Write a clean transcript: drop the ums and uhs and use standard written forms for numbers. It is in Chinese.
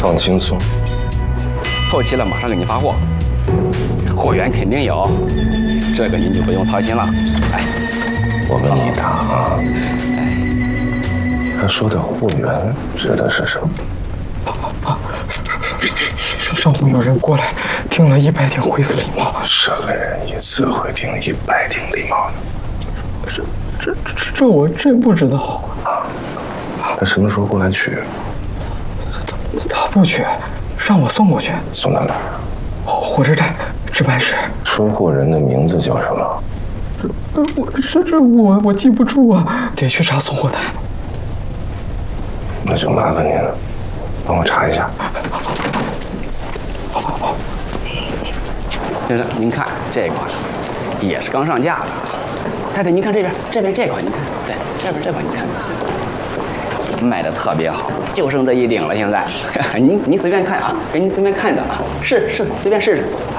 放轻松， 后期了马上给您发货，货源肯定有，这个您就不用操心了。哎， 我问你的啊，他说的货源指的是什么？ 上午有人过来订了100顶灰色礼帽。 什么人一次会订100顶礼帽呢？ 这我真不知道。 他什么时候过来取？ 他不取，让我送过去。 送到哪儿？ 火车站值班室。 收货人的名字叫什么？ 我记不住啊，得去查送货单。 那就麻烦您了，帮我查一下。 好。 先生，您看这款也是刚上架的。太太，您看这边这款，您看，对，这边这款，您看，卖的特别好，就剩这1顶了。现在，您随便看啊，给您随便看着啊，是随便试试。